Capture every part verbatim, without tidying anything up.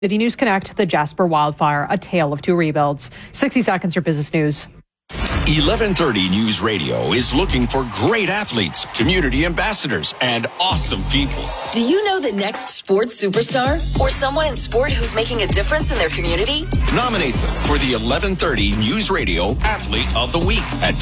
City News Connect, the Jasper wildfire, a tale of two rebuilds. sixty seconds for business news. eleven thirty News Radio is looking for great athletes, community ambassadors, and awesome people. Do you know the next sports superstar or someone in sport who's making a difference in their community? Nominate them for the eleven thirty News Radio Athlete of the Week at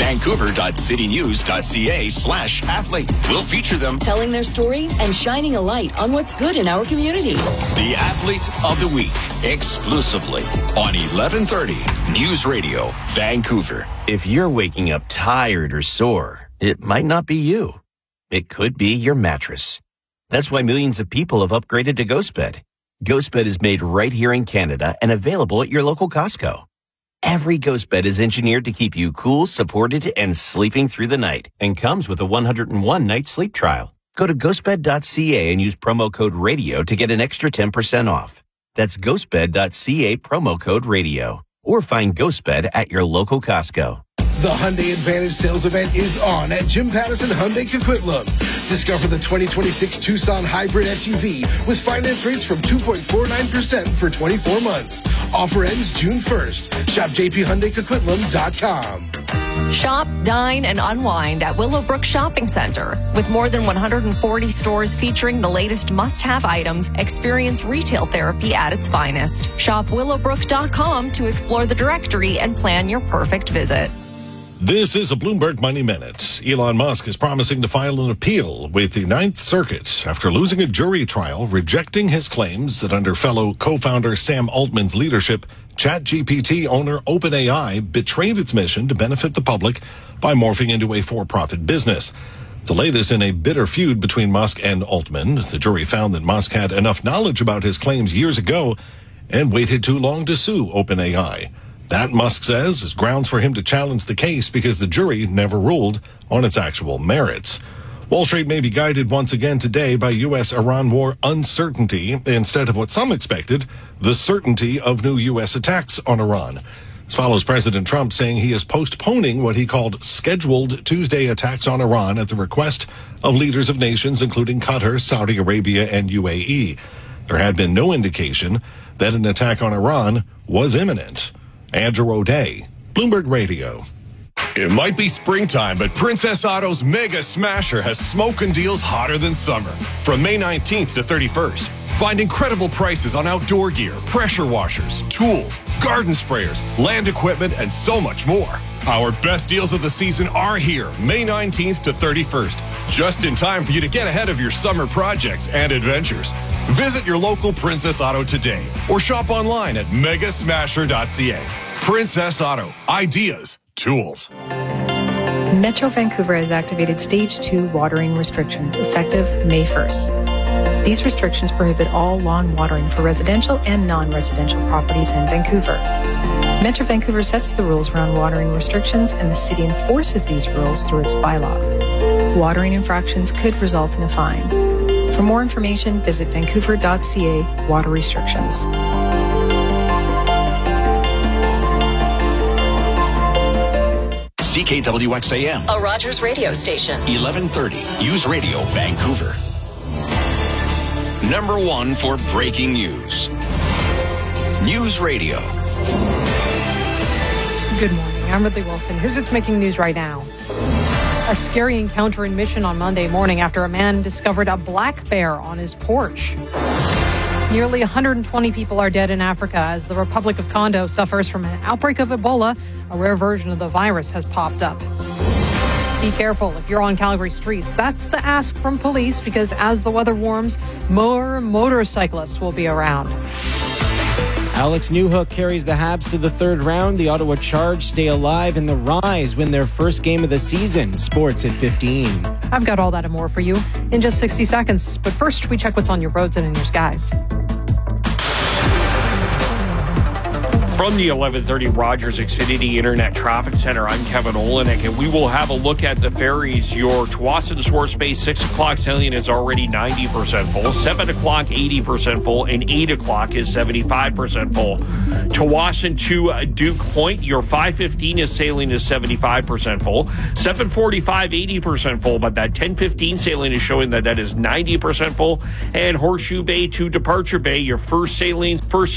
vancouver.citynews.ca slash athlete. We'll feature them telling their story and shining a light on what's good in our community. The Athlete of the Week, exclusively on eleven thirty News Radio, Vancouver. If you're waking up tired or sore, it might not be you. It could be your mattress. That's why millions of people have upgraded to GhostBed. GhostBed is made right here in Canada and available at your local Costco. Every GhostBed is engineered to keep you cool, supported, and sleeping through the night, and comes with a one hundred one night sleep trial. Go to ghostbed dot c a and use promo code RADIO to get an extra ten percent off. That's ghostbed dot c a promo code RADIO. Or find GhostBed at your local Costco. The Hyundai Advantage sales event is on at Jim Pattison Hyundai Coquitlam. Discover the twenty twenty-six Tucson Hybrid S U V with finance rates from two point four nine percent for twenty-four months. Offer ends June first. Shop j p hyundai coquitlam dot com. Shop, dine, and unwind at Willowbrook Shopping Center. With more than one hundred forty stores featuring the latest must-have items, experience retail therapy at its finest. Shop willowbrook dot com to explore the directory and plan your perfect visit. This is a Bloomberg Money Minute. Elon Musk is promising to file an appeal with the Ninth Circuit after losing a jury trial rejecting his claims that under fellow co-founder Sam Altman's leadership, ChatGPT owner OpenAI betrayed its mission to benefit the public by morphing into a for-profit business. The latest in a bitter feud between Musk and Altman. The jury found that Musk had enough knowledge about his claims years ago and waited too long to sue OpenAI. That, Musk says, is grounds for him to challenge the case because the jury never ruled on its actual merits. Wall Street may be guided once again today by U S Iran war uncertainty instead of what some expected, the certainty of new U S attacks on Iran. This follows President Trump saying he is postponing what he called scheduled Tuesday attacks on Iran at the request of leaders of nations including Qatar, Saudi Arabia, and U A E. There had been no indication that an attack on Iran was imminent. Andrew O'Day, Bloomberg Radio. It might be springtime, but Princess Auto's Mega Smasher has smoking deals hotter than summer. From May nineteenth to thirty-first, find incredible prices on outdoor gear, pressure washers, tools, garden sprayers, land equipment, and so much more. Our best deals of the season are here, May nineteenth to thirty-first, just in time for you to get ahead of your summer projects and adventures. Visit your local Princess Auto today or shop online at mega smasher dot c a. Princess Auto. Ideas. Tools. Metro Vancouver has activated Stage two watering restrictions effective May first. These restrictions prohibit all lawn watering for residential and non-residential properties in Vancouver. Metro Vancouver sets the rules around watering restrictions, and the city enforces these rules through its bylaw. Watering infractions could result in a fine. For more information, visit vancouver dot c a water restrictions. C K W X A M, a Rogers radio station. eleven thirty News Radio, Vancouver. Number one for breaking news. News Radio. Good morning. I'm Ridley Wilson. Here's what's making news right now. A scary encounter in Mission on Monday morning after a man discovered a black bear on his porch. Nearly one hundred twenty people are dead in Africa as the Republic of Congo suffers from an outbreak of Ebola. A rare version of the virus has popped up. Be careful if you're on Calgary streets. That's the ask from police because as the weather warms, more motorcyclists will be around. Alex Newhook carries the Habs to the third round. The Ottawa Charge stay alive, and the Rise win their first game of the season. Sports at fifteen. I've got all that and more for you in just sixty seconds. But first, we check what's on your roads and in your skies. From the eleven thirty Rogers Xfinity Internet Traffic Center, I'm Kevin Olenek, and we will have a look at the ferries. Your Tsawwassen to Swartz Bay, six o'clock sailing is already ninety percent full, seven o'clock eighty percent full, and eight o'clock is seventy-five percent full. Tsawwassen to Duke Point, your five fifteen is sailing is seventy-five percent full, seven forty-five eighty percent full, but that ten fifteen sailing is showing that that is ninety percent full. And Horseshoe Bay to Departure Bay, your first sailing, first